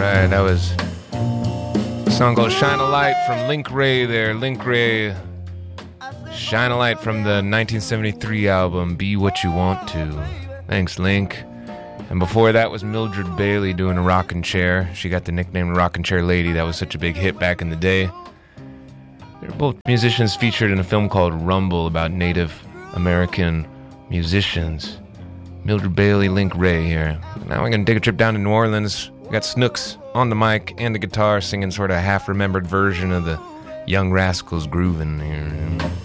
right, that was a song called Shine a Light from Link Wray there. Link Wray, Shine a Light from the 1973 album Be What You Want To. Thanks, Link. And before that was Mildred Bailey doing a rockin' chair. She got the nickname Rockin' Chair Lady. That was such a big hit back in the day. They're both musicians featured in a film called Rumble about Native American musicians. Mildred Bailey, Link Wray here. Now we're going to take a trip down to New Orleans. We got Snooks on the mic and the guitar singing sort of a half-remembered version of the Young Rascals grooving here.